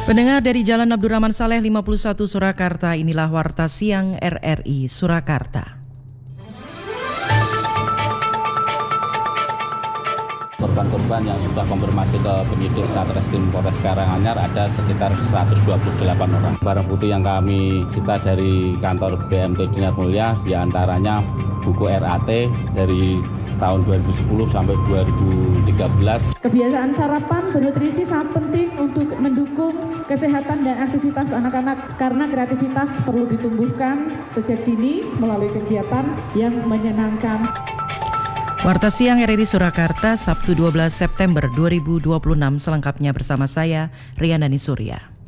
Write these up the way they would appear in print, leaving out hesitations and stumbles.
Pendengar dari Jalan Abdurrahman Saleh 51 Surakarta, inilah Warta Siang RRI Surakarta. Korban-korban yang sudah konfirmasi ke penyidik Satreskrim Polres Karanganyar ada sekitar 128 orang. Barang bukti yang kami sita dari kantor BMT Dinar Mulia diantaranya buku RAT dari tahun 2010 sampai 2013. Kebiasaan sarapan bernutrisi sangat penting untuk mendukung kesehatan dan aktivitas anak-anak karena kreativitas perlu ditumbuhkan sejak dini melalui kegiatan yang menyenangkan. Warta Siang RRI Surakarta, Sabtu 12 September 2026, selengkapnya bersama saya, Riandani Surya.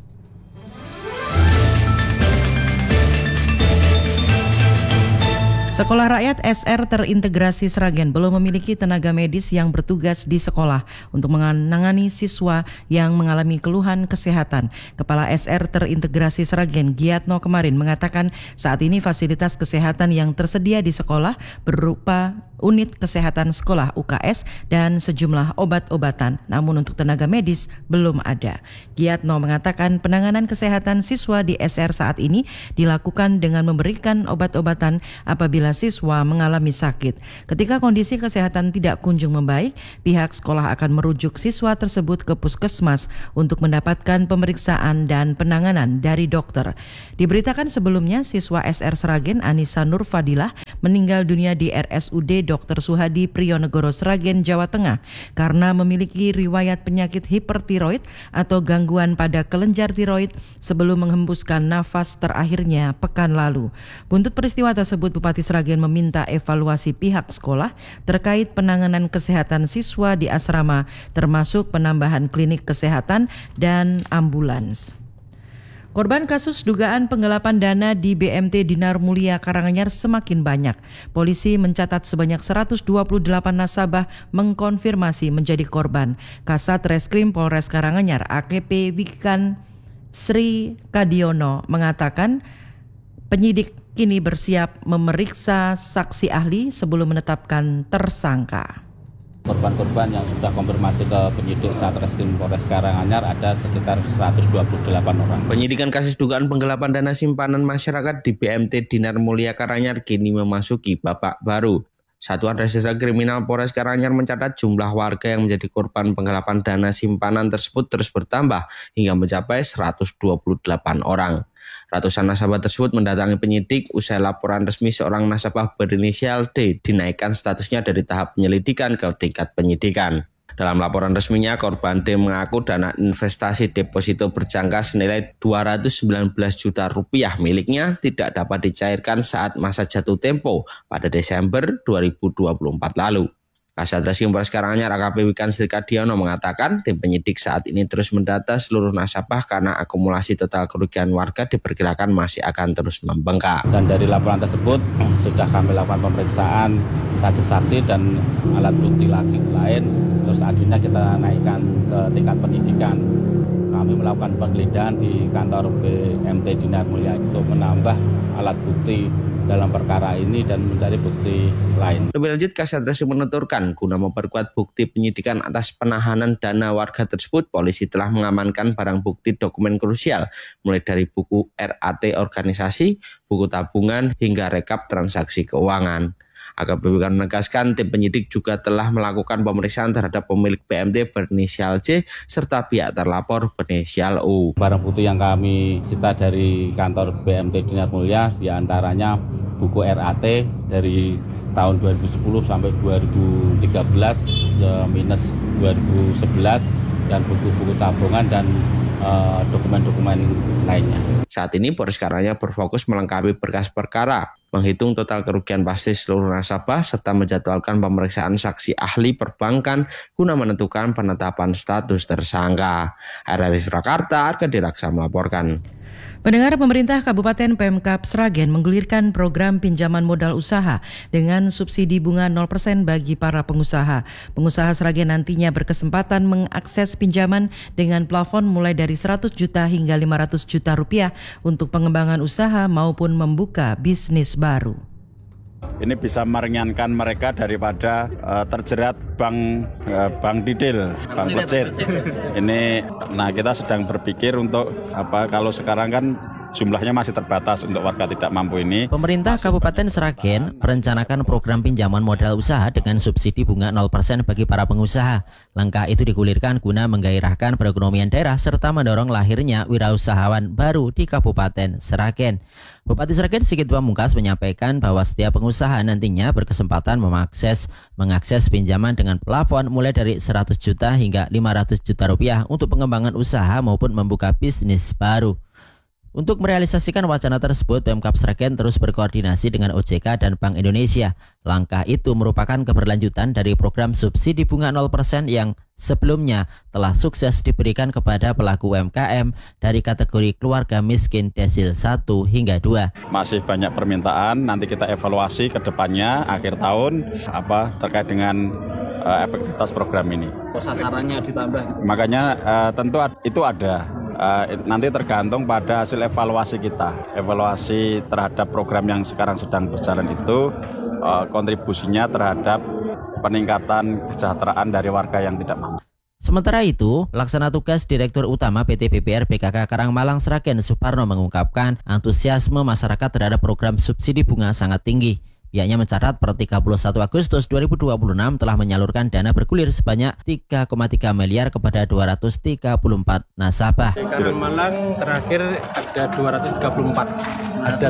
Sekolah Rakyat SR terintegrasi Sragen belum memiliki tenaga medis yang bertugas di sekolah untuk menangani siswa yang mengalami keluhan kesehatan. Kepala SR terintegrasi Sragen, Giatno, kemarin mengatakan saat ini fasilitas kesehatan yang tersedia di sekolah berupa unit kesehatan sekolah UKS dan sejumlah obat-obatan, namun untuk tenaga medis belum ada. Giatno mengatakan penanganan kesehatan siswa di SR saat ini dilakukan dengan memberikan obat-obatan apabila siswa mengalami sakit. Ketika kondisi kesehatan tidak kunjung membaik, pihak sekolah akan merujuk siswa tersebut ke puskesmas untuk mendapatkan pemeriksaan dan penanganan dari dokter. Diberitakan sebelumnya siswa SR Sragen Anissa Nur Fadilah meninggal dunia di RSUD Dr. Suhadi Prionegoro Sragen, Jawa Tengah karena memiliki riwayat penyakit hipertiroid atau gangguan pada kelenjar tiroid sebelum menghembuskan nafas terakhirnya pekan lalu. Buntut peristiwa tersebut, Bupati Sragen meminta evaluasi pihak sekolah terkait penanganan kesehatan siswa di asrama, termasuk penambahan klinik kesehatan dan ambulans. Korban kasus dugaan penggelapan dana di BMT Dinar Mulia Karanganyar semakin banyak. Polisi mencatat sebanyak 128 nasabah mengkonfirmasi menjadi korban. Kasat Reskrim Polres Karanganyar AKP Wikan Sri Kadiono mengatakan penyidik kini bersiap memeriksa saksi ahli sebelum menetapkan tersangka. Korban-korban yang sudah konfirmasi ke penyidik Satreskrim Polres Karanganyar ada sekitar 128 orang. Penyidikan kasus dugaan penggelapan dana simpanan masyarakat di BMT Dinar Mulia Karanganyar kini memasuki babak baru. Satuan Reserse Kriminal Polres Karanganyar mencatat jumlah warga yang menjadi korban penggelapan dana simpanan tersebut terus bertambah hingga mencapai 128 orang. Ratusan nasabah tersebut mendatangi penyidik usai laporan resmi seorang nasabah berinisial D dinaikkan statusnya dari tahap penyelidikan ke tingkat penyidikan. Dalam laporan resminya, korban D mengaku dana investasi deposito berjangka senilai 219 juta rupiah miliknya tidak dapat dicairkan saat masa jatuh tempo pada Desember 2024 lalu. Kasat Reskrim Polres Karanganyar AKP Wikan Sri Kadiono mengatakan tim penyidik saat ini terus mendata seluruh nasabah karena akumulasi total kerugian warga diperkirakan masih akan terus membengkak. Dan dari laporan tersebut sudah kami lakukan pemeriksaan saksi-saksi dan alat bukti lagi lain. Terus akhirnya kita naikkan ke tingkat penyidikan. Kami melakukan penggeledahan di kantor BMT Dinar Mulia untuk menambah alat bukti dalam perkara ini dan mencari bukti lain. Lebih lanjut, Kasat Reskrim menuturkan guna memperkuat bukti penyidikan atas penahanan dana warga tersebut, polisi telah mengamankan barang bukti dokumen krusial mulai dari buku RAT organisasi, buku tabungan hingga rekap transaksi keuangan. AKP Wikan menegaskan tim penyidik juga telah melakukan pemeriksaan terhadap pemilik BMT berinisial J serta pihak terlapor berinisial U. Barang bukti yang kami sita dari kantor BMT Dinar Mulia diantaranya buku RAT dari tahun 2010 sampai 2013 minus 2011 dan buku-buku tabungan dan dokumen-dokumen lainnya. Saat ini Polres Karanganyar berfokus melengkapi berkas perkara, menghitung total kerugian pasti seluruh nasabah serta menjadwalkan pemeriksaan saksi ahli perbankan guna menentukan penetapan status tersangka. RRI Surakarta, Arka Diraksa melaporkan. Pendengar, pemerintah Kabupaten Pemkab Sragen menggulirkan program pinjaman modal usaha dengan subsidi bunga 0% bagi para pengusaha. Pengusaha Sragen nantinya berkesempatan mengakses pinjaman dengan plafon mulai dari 100 juta hingga 500 juta rupiah untuk pengembangan usaha maupun membuka bisnis baru. Ini bisa meringankan mereka daripada terjerat bank didil, bank becet. Ini, nah kita sedang berpikir untuk kalau sekarang kan jumlahnya masih terbatas untuk warga tidak mampu ini. Pemerintah Kabupaten Sragen merencanakan program pinjaman modal usaha dengan subsidi bunga 0% bagi para pengusaha. Langkah itu digulirkan guna menggairahkan perekonomian daerah serta mendorong lahirnya wirausahawan baru di Kabupaten Sragen. Bupati Sragen Sigit Pamungkas menyampaikan bahwa setiap pengusaha nantinya berkesempatan mengakses pinjaman dengan plafon mulai dari 100 juta hingga 500 juta rupiah untuk pengembangan usaha maupun membuka bisnis baru. Untuk merealisasikan wacana tersebut, Pemkab Sragen terus berkoordinasi dengan OJK dan Bank Indonesia. Langkah itu merupakan keberlanjutan dari program subsidi bunga 0% yang sebelumnya telah sukses diberikan kepada pelaku UMKM dari kategori keluarga miskin desil 1 hingga 2. Masih banyak permintaan, nanti kita evaluasi ke depannya akhir tahun terkait dengan efektivitas program ini. Sasarannya ditambah. Makanya tentu itu ada. Nanti tergantung pada hasil evaluasi kita. Evaluasi terhadap program yang sekarang sedang berjalan itu kontribusinya terhadap peningkatan kesejahteraan dari warga yang tidak mampu. Sementara itu, Pelaksana Tugas Direktur Utama PT BPR BKK Karangmalang Sragen Suparno mengungkapkan antusiasme masyarakat terhadap program subsidi bunga sangat tinggi. Pihaknya mencatat per 31 Agustus 2026 telah menyalurkan dana bergulir sebanyak 3,3 miliar kepada 234 nasabah. Di Karangmalang terakhir ada 234, ada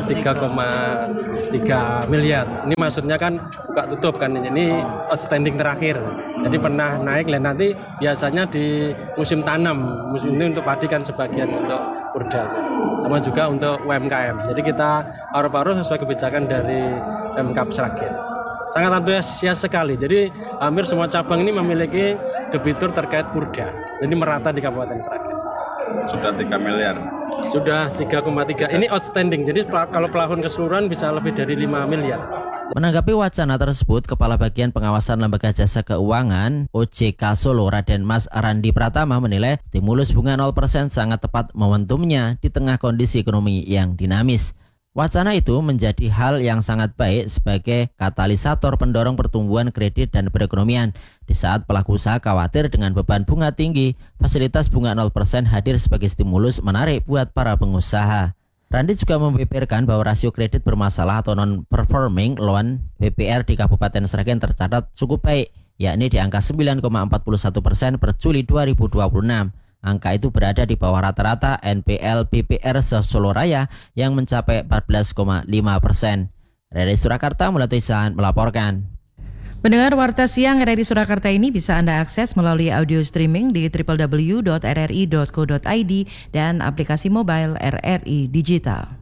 3,3 miliar. Ini maksudnya kan buka tutup kan, ini outstanding terakhir. Jadi pernah naik, dan nanti biasanya di musim tanam, musim ini untuk padi kan sebagian untuk kurdal, sama juga untuk UMKM. Jadi kita paruh-paruh sesuai kebijakan dari Pemkab Sragen. Sangat antusias sekali. Jadi hampir semua cabang ini memiliki debitur terkait Purda. Jadi merata di Kabupaten Sragen. Sudah 3 miliar. Sudah 3,3. Ini outstanding. Jadi kalau plafon keseluruhan bisa lebih dari 5 miliar. Menanggapi wacana tersebut, Kepala Bagian Pengawasan Lembaga Jasa Keuangan OJK Solo Raden Mas Arandi Pratama menilai stimulus bunga 0% sangat tepat momentumnya di tengah kondisi ekonomi yang dinamis. Wacana itu menjadi hal yang sangat baik sebagai katalisator pendorong pertumbuhan kredit dan perekonomian. Di saat pelaku usaha khawatir dengan beban bunga tinggi, fasilitas bunga 0% hadir sebagai stimulus menarik buat para pengusaha. Randi juga membeberkan bahwa rasio kredit bermasalah atau non-performing loan BPR di Kabupaten Sragen tercatat cukup baik, yakni di angka 9,41% per Juli 2026. Angka itu berada di bawah rata-rata NPL BPR se-Solo Raya yang mencapai 14,5%. RRI Surakarta Mulai Tuisan melaporkan. Pendengar Warta Siang RRI Surakarta ini bisa Anda akses melalui audio streaming di www.rri.co.id dan aplikasi mobile RRI Digital.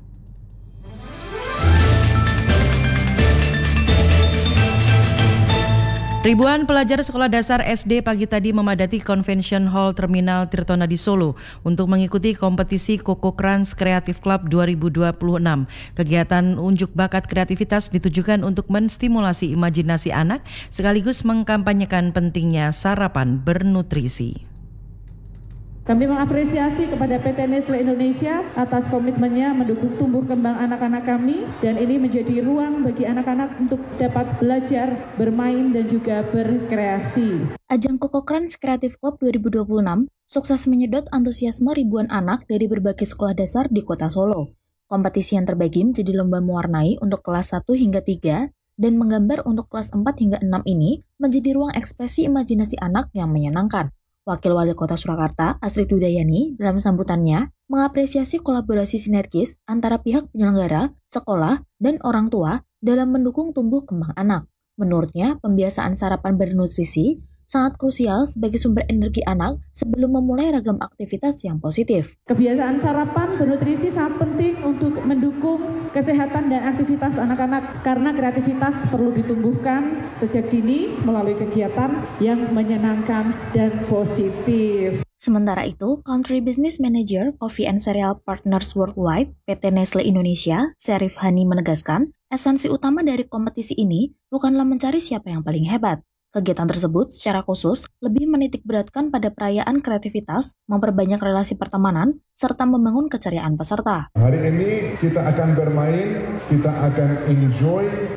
Ribuan pelajar sekolah dasar SD pagi tadi memadati Convention Hall Terminal Tirtona di Solo untuk mengikuti kompetisi Kokokrans Creative Club 2026. Kegiatan unjuk bakat kreativitas ditujukan untuk menstimulasi imajinasi anak sekaligus mengkampanyekan pentingnya sarapan bernutrisi. Kami mengapresiasi kepada PT Nestle Indonesia atas komitmennya mendukung tumbuh kembang anak-anak kami, dan ini menjadi ruang bagi anak-anak untuk dapat belajar, bermain, dan juga berkreasi. Ajang Kokokrans Creative Club 2026 sukses menyedot antusiasme ribuan anak dari berbagai sekolah dasar di kota Solo. Kompetisi yang terbagi menjadi lomba mewarnai untuk kelas 1 hingga 3 dan menggambar untuk kelas 4 hingga 6 ini menjadi ruang ekspresi imajinasi anak yang menyenangkan. Wakil Wali Kota Surakarta, Astrid Udayani, dalam sambutannya mengapresiasi kolaborasi sinergis antara pihak penyelenggara, sekolah, dan orang tua dalam mendukung tumbuh kembang anak. Menurutnya, pembiasaan sarapan bernutrisi sangat krusial sebagai sumber energi anak sebelum memulai ragam aktivitas yang positif. Kebiasaan sarapan bernutrisi sangat penting untuk mendukung kesehatan dan aktivitas anak-anak karena kreativitas perlu ditumbuhkan sejak dini melalui kegiatan yang menyenangkan dan positif. Sementara itu, Country Business Manager Coffee and Cereal Partners Worldwide PT Nestle Indonesia, Syarif Hani menegaskan, esensi utama dari kompetisi ini bukanlah mencari siapa yang paling hebat. Kegiatan tersebut secara khusus lebih menitik beratkan pada perayaan kreativitas, memperbanyak relasi pertemanan, serta membangun keceriaan peserta. Hari ini kita akan bermain, kita akan enjoy,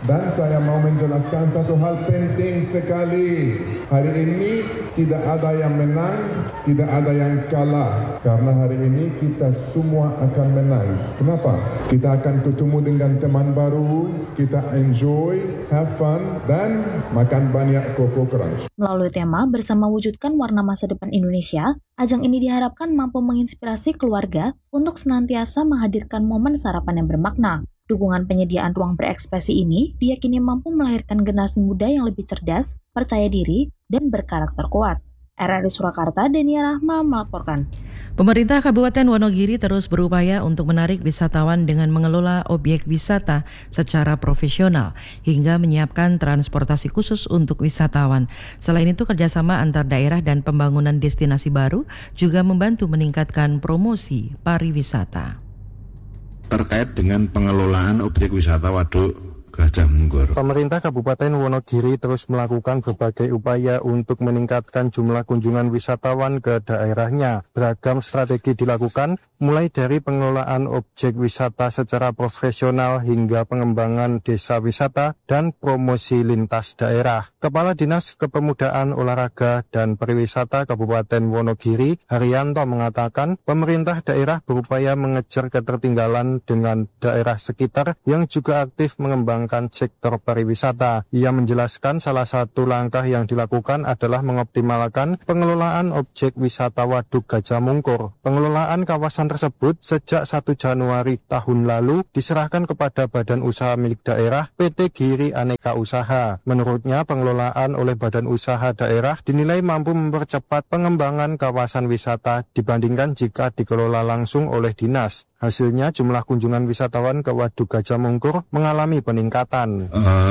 Dan saya mau menjelaskan satu hal penting sekali. Hari ini tidak ada yang menang, tidak ada yang kalah. Karena hari ini kita semua akan menang. Kenapa? Kita akan ketemu dengan teman baru, kita enjoy, have fun, dan makan banyak Koko Crunch. Melalui tema Bersama Wujudkan Warna Masa Depan Indonesia, ajang ini diharapkan mampu menginspirasi keluarga untuk senantiasa menghadirkan momen sarapan yang bermakna. Dukungan penyediaan ruang berekspresi ini diyakini mampu melahirkan generasi muda yang lebih cerdas, percaya diri, dan berkarakter kuat. RRI Surakarta, Denia Rahma melaporkan. Pemerintah Kabupaten Wonogiri terus berupaya untuk menarik wisatawan dengan mengelola objek wisata secara profesional hingga menyiapkan transportasi khusus untuk wisatawan. Selain itu, kerjasama antar daerah dan pembangunan destinasi baru juga membantu meningkatkan promosi pariwisata. Terkait dengan pengelolaan objek wisata Waduk Gajah Mungkur, pemerintah Kabupaten Wonogiri terus melakukan berbagai upaya untuk meningkatkan jumlah kunjungan wisatawan ke daerahnya. Beragam strategi dilakukan, mulai dari pengelolaan objek wisata secara profesional hingga pengembangan desa wisata dan promosi lintas daerah. Kepala Dinas Kepemudaan, Olahraga, dan Pariwisata Kabupaten Wonogiri, Haryanto, mengatakan pemerintah daerah berupaya mengejar ketertinggalan dengan daerah sekitar yang juga aktif mengembangkan sektor pariwisata. Ia menjelaskan salah satu langkah yang dilakukan adalah mengoptimalkan pengelolaan objek wisata Waduk Gajah Mungkur. Pengelolaan kawasan tersebut sejak 1 Januari tahun lalu diserahkan kepada Badan Usaha Milik Daerah PT Giri Aneka Usaha. Menurutnya, pengelolaan oleh Badan Usaha Daerah dinilai mampu mempercepat pengembangan kawasan wisata dibandingkan jika dikelola langsung oleh dinas. Hasilnya, jumlah kunjungan wisatawan ke Waduk Gajah Mungkur mengalami peningkatan.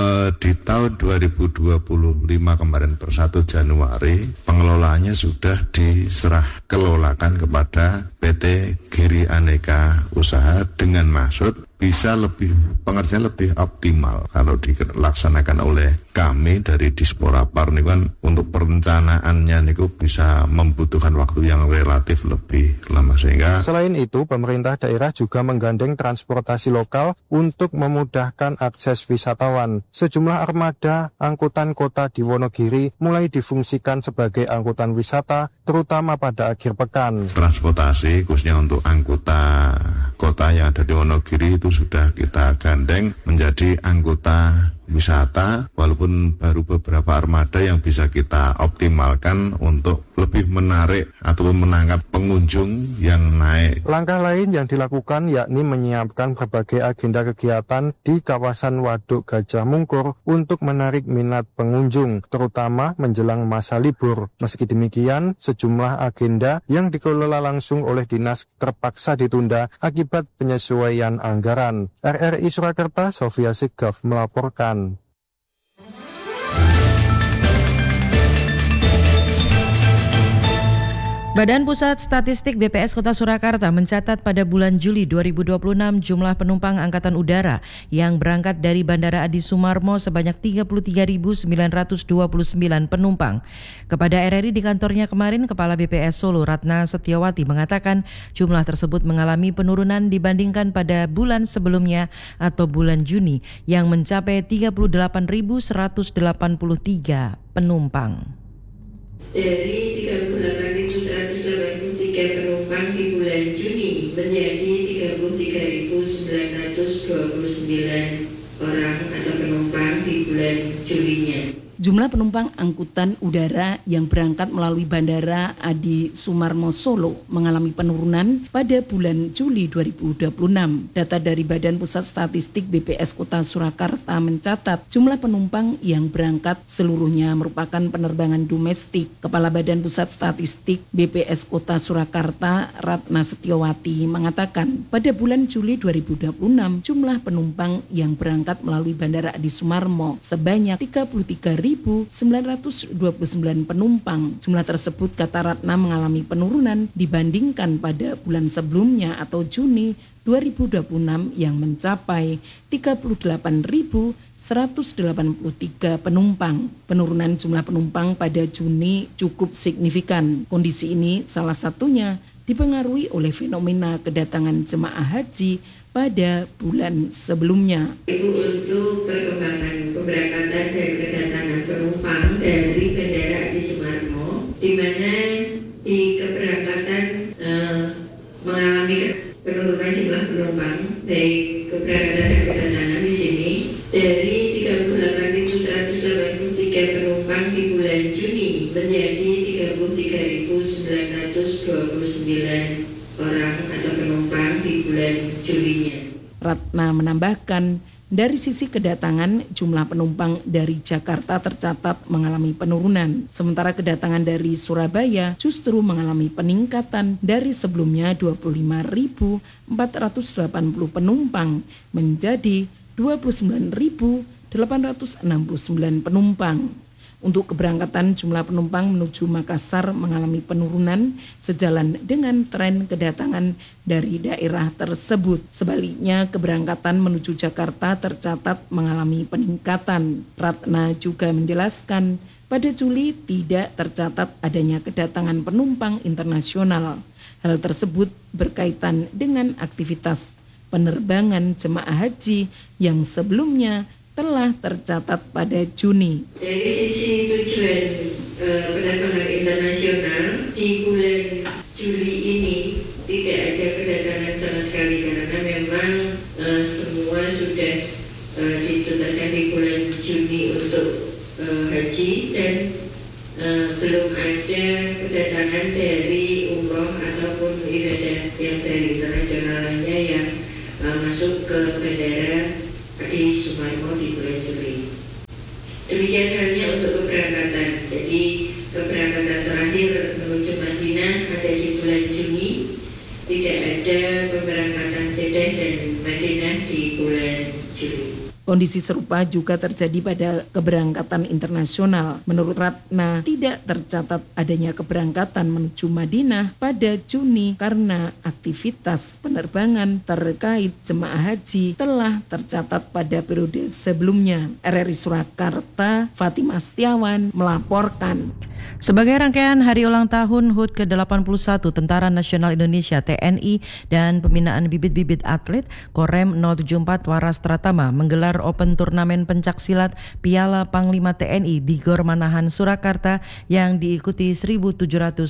Di tahun 2025 kemarin per 1 Januari, pengelolaannya sudah diserah kelolakan kepada PT Giri Aneka Usaha dengan maksud bisa pengerjaan lebih optimal kalau dilaksanakan oleh kami dari Disporapar ini kan untuk perencanaannya niku bisa membutuhkan waktu yang relatif lebih lama sehingga. Selain itu, pemerintah daerah juga menggandeng transportasi lokal untuk memudahkan akses wisatawan. Sejumlah armada angkutan kota di Wonogiri mulai difungsikan sebagai angkutan wisata, terutama pada akhir pekan. Transportasi khususnya untuk angkutan kota yang ada di Wonogiri itu sudah kita gandeng menjadi anggota wisata, walaupun baru beberapa armada yang bisa kita optimalkan untuk lebih menarik ataupun menangkap pengunjung yang naik. Langkah lain yang dilakukan yakni menyiapkan berbagai agenda kegiatan di kawasan Waduk Gajah Mungkur untuk menarik minat pengunjung, terutama menjelang masa libur. Meski demikian, sejumlah agenda yang dikelola langsung oleh dinas terpaksa ditunda akibat penyesuaian anggaran. RRI Surakarta, Sofia Sigaf melaporkan. Badan Pusat Statistik BPS Kota Surakarta mencatat pada bulan Juli 2026 jumlah penumpang angkatan udara yang berangkat dari Bandara Adi Sumarmo sebanyak 33.929 penumpang. Kepada RRI di kantornya kemarin, Kepala BPS Solo Ratna Setiawati mengatakan jumlah tersebut mengalami penurunan dibandingkan pada bulan sebelumnya atau bulan Juni yang mencapai 38.183 penumpang. Dari 38.183 penumpang di bulan Juni menjadi 33.929 orang atau penumpang di bulan Julinya. Jumlah penumpang angkutan udara yang berangkat melalui Bandara Adi Sumarmo Solo mengalami penurunan pada bulan Juli 2026. Data dari Badan Pusat Statistik BPS Kota Surakarta mencatat jumlah penumpang yang berangkat seluruhnya merupakan penerbangan domestik. Kepala Badan Pusat Statistik BPS Kota Surakarta Ratna Setiawati mengatakan pada bulan Juli 2026 jumlah penumpang yang berangkat melalui Bandara Adi Sumarmo sebanyak 33.929 penumpang. Jumlah tersebut, kata Ratna, mengalami penurunan dibandingkan pada bulan sebelumnya atau Juni 2026 yang mencapai 38.183 penumpang. Penurunan jumlah penumpang pada Juni cukup signifikan. Kondisi ini salah satunya dipengaruhi oleh fenomena kedatangan jemaah haji pada bulan sebelumnya. Untuk perkembangan keberangkatan dan kedatangan penumpang dari Bandara Adi Sumarmo, di mana di keberangkatan mengalami penurunan jumlah penumpang, baik keberangkatan dan kedatangan di sini dari 38.183 penumpang di bulan Juni menjadi 33.929 orang atau penumpang di bulan Julinya. Ratna menambahkan, dari sisi kedatangan, jumlah penumpang dari Jakarta tercatat mengalami penurunan. Sementara kedatangan dari Surabaya justru mengalami peningkatan dari sebelumnya 25.480 penumpang menjadi 29.869 penumpang. Untuk keberangkatan, jumlah penumpang menuju Makassar mengalami penurunan sejalan dengan tren kedatangan dari daerah tersebut. Sebaliknya, keberangkatan menuju Jakarta tercatat mengalami peningkatan. Ratna juga menjelaskan, pada Juli tidak tercatat adanya kedatangan penumpang internasional. Hal tersebut berkaitan dengan aktivitas penerbangan jemaah haji yang sebelumnya telah tercatat pada Juni. Dari sisi tujuan penerbangan internasional di bulan Juli ini tidak ada kedatangan sama sekali karena memang semua sudah dituntaskan di bulan Juni untuk haji dan belum ada kedatangan dari umroh ataupun ibadah yang dari internasional lainnya yang masuk ke bandara Adi Sumarmo di bulan Juli. Demikian halnya untuk keberangkatan. Jadi keberangkatan terakhir menuju Madinah ada di bulan Juni. Tidak ada pemberangkatan Jeddah dan Madinah di bulan Juli. Kondisi serupa juga terjadi pada keberangkatan internasional. Menurut Ratna, tidak tercatat adanya keberangkatan menuju Madinah pada Juni karena aktivitas penerbangan terkait jemaah haji telah tercatat pada periode sebelumnya. RRI Surakarta, Fatimah Setiawan melaporkan. Sebagai rangkaian hari ulang tahun HUT ke-81 Tentara Nasional Indonesia TNI dan pembinaan bibit-bibit atlet, Korem 074 Waras Pratama menggelar Open Turnamen Pencaksilat Piala Panglima TNI di Gor Manahan, Surakarta yang diikuti 1.750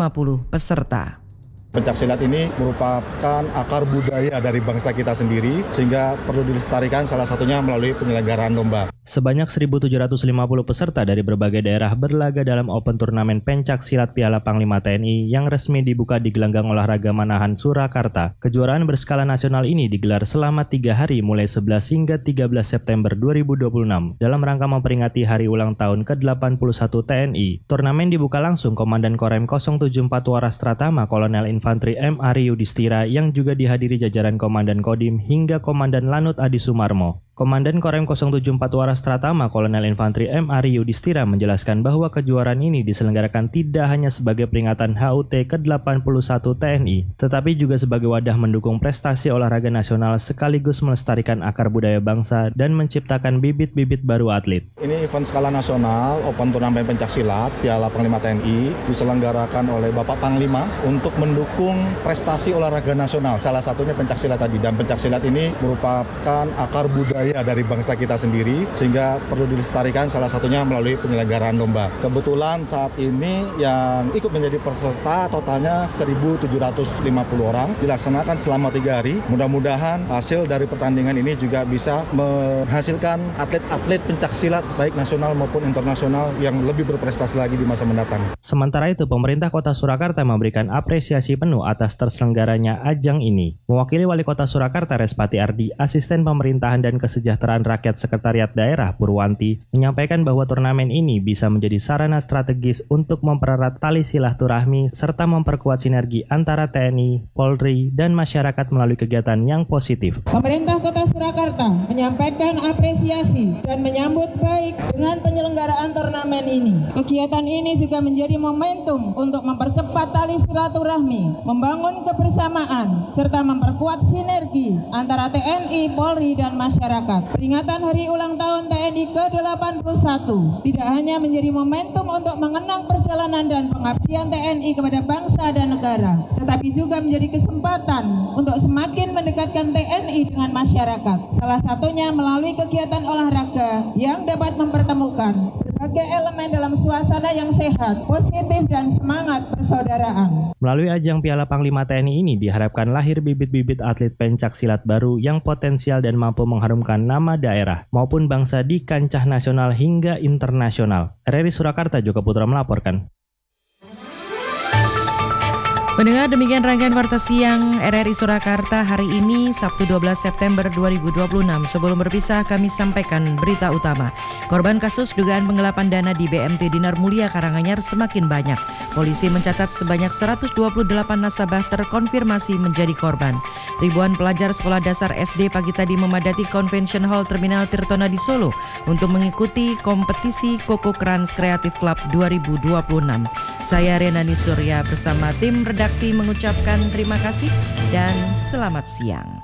peserta. Pencaksilat ini merupakan akar budaya dari bangsa kita sendiri sehingga perlu dilestarikan salah satunya melalui penyelenggaraan lomba. Sebanyak 1.750 peserta dari berbagai daerah berlaga dalam Open Turnamen Pencaksilat Piala Panglima TNI yang resmi dibuka di Gelanggang Olahraga Manahan, Surakarta. Kejuaraan berskala nasional ini digelar selama 3 hari mulai 11 hingga 13 September 2026 dalam rangka memperingati hari ulang tahun ke-81 TNI. Turnamen dibuka langsung Komandan Korem 074 Waras Pratama Kolonel Infantri M. Ari Yudhistira yang juga dihadiri jajaran Komandan Kodim hingga Komandan Lanut Adi Sumarmo. Komandan Korem 074 Waras Pratama Kolonel Infantri M. Ari Yudhistira menjelaskan bahwa kejuaraan ini diselenggarakan tidak hanya sebagai peringatan HUT ke-81 TNI, tetapi juga sebagai wadah mendukung prestasi olahraga nasional sekaligus melestarikan akar budaya bangsa dan menciptakan bibit-bibit baru atlet. Ini event skala nasional, Open Turnamen Pencaksilat Piala Panglima TNI diselenggarakan oleh Bapak Panglima untuk mendukung prestasi olahraga nasional, salah satunya pencaksilat tadi. Dan pencaksilat ini merupakan akar budaya dari bangsa kita sendiri sehingga perlu dilestarikan salah satunya melalui penyelenggaraan lomba. Kebetulan saat ini yang ikut menjadi peserta totalnya 1.750 orang, dilaksanakan selama 3 hari. Mudah-mudahan hasil dari pertandingan ini juga bisa menghasilkan atlet-atlet pencaksilat baik nasional maupun internasional yang lebih berprestasi lagi di masa mendatang. Sementara itu, pemerintah Kota Surakarta memberikan apresiasi penuh atas terselenggaranya ajang ini. Mewakili Wali Kota Surakarta Respati Ardi, Asisten Pemerintahan dan Kesejahteraan Rakyat Sekretariat Daerah Purwanti menyampaikan bahwa turnamen ini bisa menjadi sarana strategis untuk mempererat tali silaturahmi serta memperkuat sinergi antara TNI, Polri, dan masyarakat melalui kegiatan yang positif. Pemerintah Kota Surakarta menyampaikan apresiasi dan menyambut baik dengan penyelenggaraan turnamen ini. Kegiatan ini juga menjadi momentum untuk mempercepat tali silaturahmi, membangun kebersamaan, serta memperkuat sinergi antara TNI, Polri, dan masyarakat. Peringatan Hari Ulang Tahun TNI ke-81 tidak hanya menjadi momentum untuk mengenang perjalanan dan pengabdian TNI kepada bangsa dan negara, tetapi juga menjadi kesempatan untuk semakin mendekatkan TNI dengan masyarakat. Salah satunya melalui kegiatan olahraga yang dapat mempertemukan berbagai elemen dalam suasana yang sehat, positif, dan semangat persaudaraan. Melalui ajang Piala Panglima TNI ini diharapkan lahir bibit-bibit atlet pencak silat baru yang potensial dan mampu mengharumkan nama daerah maupun bangsa di kancah nasional hingga internasional. RRI Surakarta, Joko Putra melaporkan. Pendengar, demikian rangkaian Warta Siang RRI Surakarta hari ini Sabtu 12 September 2026. Sebelum berpisah kami sampaikan berita utama. Korban kasus dugaan penggelapan dana di BMT Dinar Mulia Karanganyar semakin banyak. Polisi mencatat sebanyak 128 nasabah terkonfirmasi menjadi korban. Ribuan pelajar sekolah dasar SD pagi tadi memadati Convention Hall Terminal Tirtona di Solo untuk mengikuti kompetisi Koko Krans Creative Club 2026. Saya Renani Surya bersama tim redaksi mengucapkan terima kasih dan selamat siang.